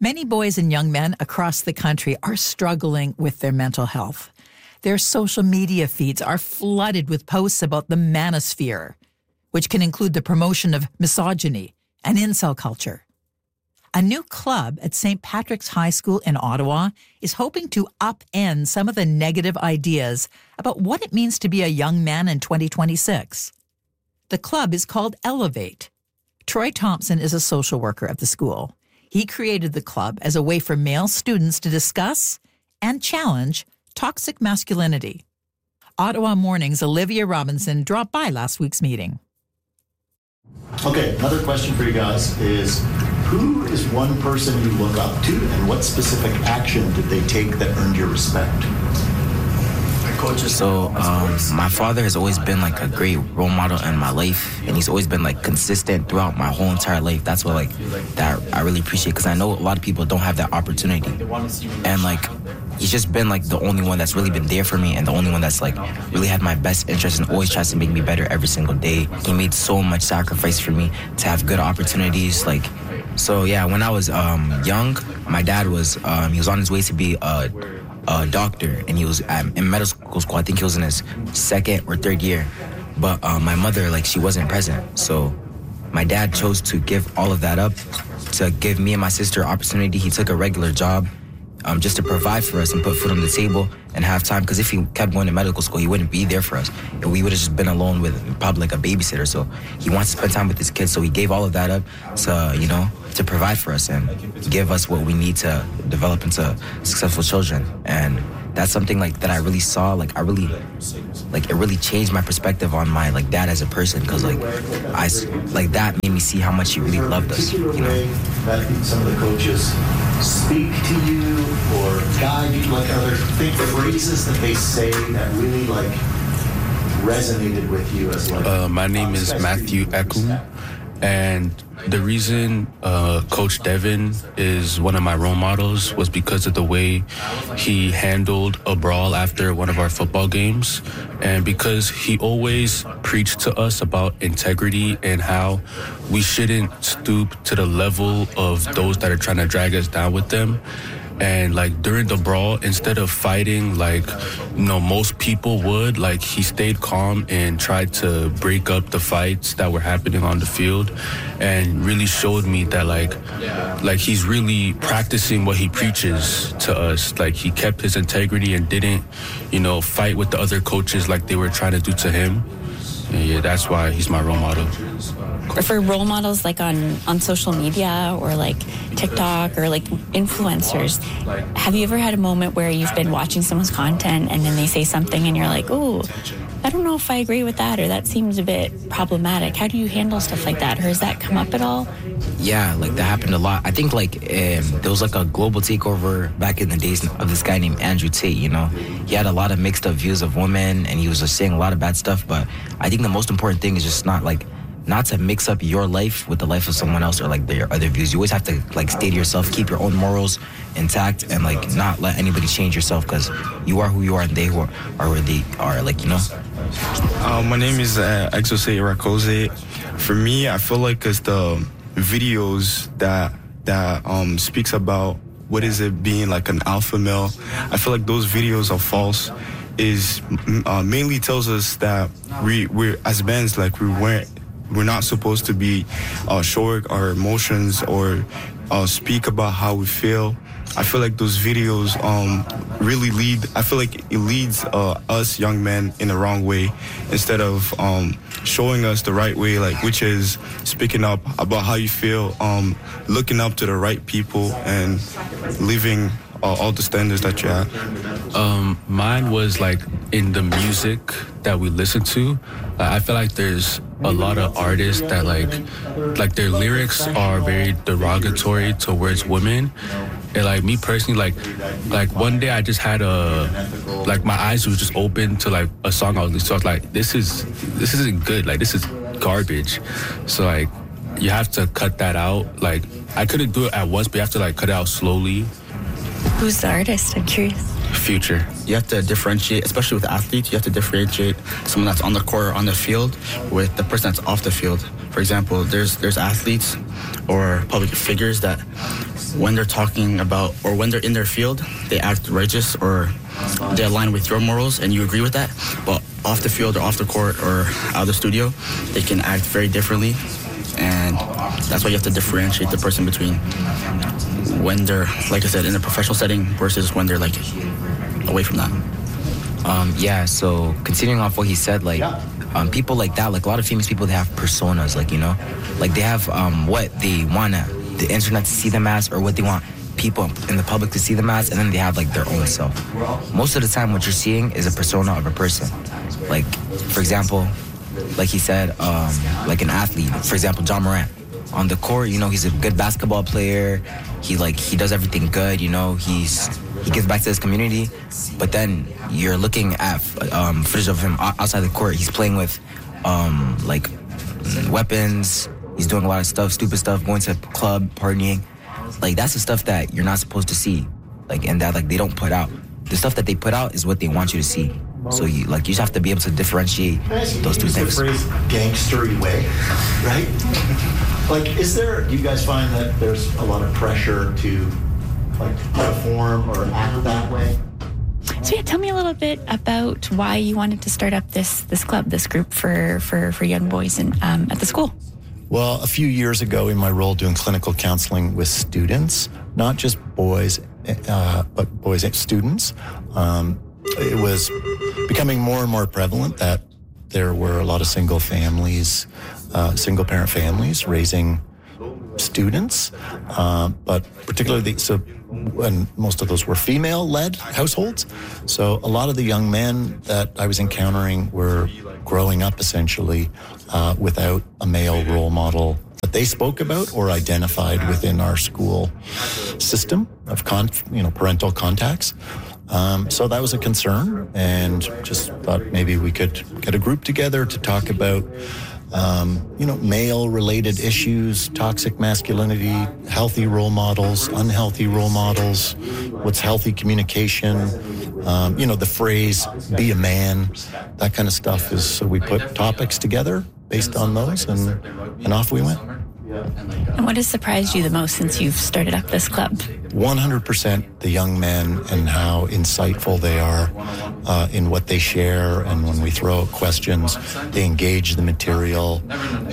Many boys and young men across the country are struggling with their mental health. Their social media feeds are flooded with posts about the manosphere, which can include the promotion of misogyny and incel culture. A new club at St. Patrick's High School in Ottawa is hoping to upend some of the negative ideas about what it means to be a young man in 2026. The club is called Elevate. Troy Thompson is a social worker at the school. He created the club as a way for male students to discuss and challenge toxic masculinity. Ottawa Morning's Olivia Robinson dropped by last week's meeting. Okay, another question for you guys is, who is one person you look up to, and what specific action did they take that earned your respect? So my father has always been like a great role model in my life, and he's always been like consistent throughout my whole entire life. That's what that I really appreciate, because I know a lot of people don't have that opportunity, and he's just been the only one that's really been there for me, and the only one that's really had my best interest and always tries to make me better every single day. He made so much sacrifice for me to have good opportunities. So yeah, when I was young, my dad was he was on his way to be a doctor, and he was in medical school. I think he was in his second or third year, but my mother, she wasn't present. So my dad chose to give all of that up to give me and my sister opportunity. He took a regular job just to provide for us and put food on the table and have time, because if he kept going to medical school, he wouldn't be there for us, and we would have just been alone with probably a babysitter. So he wants to spend time with his kids, so he gave all of that up to provide for us and give us what we need to develop into successful children. And that's something that I really saw. It really changed my perspective on my dad as a person, because that made me see how much he really loved us. That some of the coaches speak to you or guide you, other phrases that they say that really resonated with you as my name is Matthew Ekum, and the reason Coach Devin is one of my role models was because of the way he handled a brawl after one of our football games, and because he always preached to us about integrity and how we shouldn't stoop to the level of those that are trying to drag us down with them. And during the brawl, instead of fighting most people would, he stayed calm and tried to break up the fights that were happening on the field, and really showed me that he's really practicing what he preaches to us. He kept his integrity and didn't, fight with the other coaches like they were trying to do to him. And yeah, that's why he's my role model. For role models on social media or TikTok or influencers, have you ever had a moment where you've been watching someone's content and then they say something and you're like, ooh, I don't know if I agree with that, or that seems a bit problematic? How do you handle stuff like that? Or has that come up at all? Yeah, that happened a lot. I think there was a global takeover back in the days of this guy named Andrew Tate. He had a lot of mixed up views of women, and he was just saying a lot of bad stuff. But I think the most important thing is just not to mix up your life with the life of someone else or their other views. You always have to stay to yourself, keep your own morals intact, and not let anybody change yourself, because you are who you are and they are where they are. My name is Exose Irakoze. For me, I feel it's the videos that speaks about what is it being an alpha male. I feel those videos are false. Is mainly tells us that we're as men, we're not supposed to be show our emotions or speak about how we feel. I feel those videos really it leads us young men in the wrong way, instead of showing us the right way, which is speaking up about how you feel, looking up to the right people, and living all the standards that you have. Mine was in the music that we listen to. I feel there's a lot of artists that their lyrics are very derogatory towards women. And me personally, one day I just had my eyes were just open to a song I was listening to. I was this isn't good. This is garbage. So you have to cut that out. I couldn't do it at once, but you have to cut it out slowly. Who's the artist? I'm curious. Future. You have to differentiate, especially with athletes, you have to differentiate someone that's on the court or on the field with the person that's off the field. For example, there's athletes or public figures that when they're talking about or when they're in their field, they act righteous or they align with your morals and you agree with that. But off the field or off the court or out of the studio, they can act very differently. And that's why you have to differentiate the person between when they're, like I said, in a professional setting versus when they're like away from that. Yeah, so continuing off what he said, like people like that, like a lot of famous people, they have personas, like, you know, like they have what they want the internet to see them as or what they want people in the public to see them as, and then they have like their own self. Most of the time what you're seeing is a persona of a person. Like, for example, like he said, like an athlete, for example, John Morant. On the court, you know, he's a good basketball player. He does everything good, you know, he gives back to his community. But then you're looking at footage of him outside the court. He's playing with like weapons. He's doing a lot of stuff, stupid stuff, going to a club, partying. Like, that's the stuff that you're not supposed to see. Like, and that, like, they don't put out. The stuff that they put out is what they want you to see. So you just have to be able to differentiate those two things. The phrase gangstery way, right? Like, do you guys find that there's a lot of pressure to like perform or act that way? So yeah, tell me a little bit about why you wanted to start up this club, this group for young boys at the school. Well, a few years ago in my role doing clinical counseling with students, not just boys, but boys and students, it was becoming more and more prevalent that there were a lot of single parent families raising students, but particularly and most of those were female-led households. So a lot of the young men that I was encountering were growing up essentially without a male role model that they spoke about or identified within our school system of parental contacts. So that was a concern, and just thought maybe we could get a group together to talk about male-related issues, toxic masculinity, healthy role models, unhealthy role models, what's healthy communication, the phrase, be a man, that kind of stuff so we put topics together based on those, and off we went. And what has surprised you the most since you've started up this club? 100% the young men and how insightful they are in what they share, and when we throw out questions, they engage the material,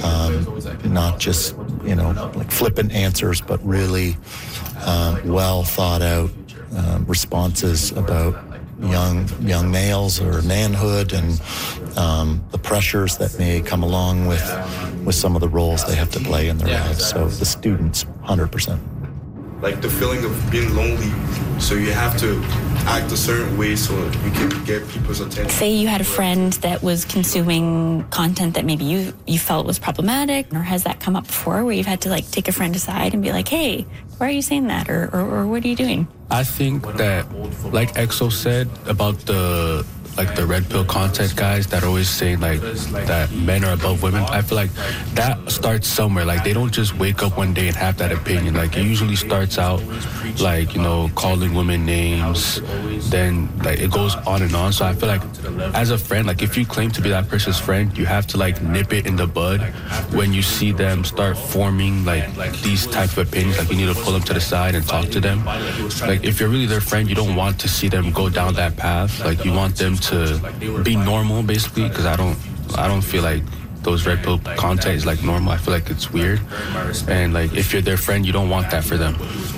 not just, like flippant answers, but really well thought out responses about young males or manhood and the pressures that may come along with some of the roles they have to play in their lives. So the students, 100%. Like the feeling of being lonely, so you have to act a certain way so you can get people's attention. Say you had a friend that was consuming content that maybe you felt was problematic, or has that come up before where you've had to like take a friend aside and be like, hey, why are you saying that, or what are you doing? I think that, like EXO said about the red pill content guys that always say like that men are above women, I feel like that starts somewhere. Like, they don't just wake up one day and have that opinion. Like, it usually starts out like, calling women names, then like it goes on and on. So I feel like as a friend, like if you claim to be that person's friend, you have to like nip it in the bud when you see them start forming like these type of opinions. Like, you need to pull them to the side and talk to them. Like, if you're really their friend, you don't want to see them go down that path. Like, you want them to be normal, basically, because I don't feel like those red pill content is like normal. I feel like it's weird, and like if you're their friend, you don't want that for them.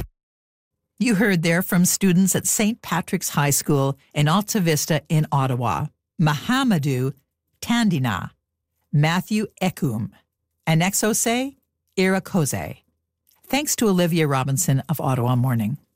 You heard there from students at St. Patrick's High School in Alta Vista in Ottawa, Mahamadou Tandina, Matthew Ekum, and Exose Irakoze. Thanks to Olivia Robinson of Ottawa Morning.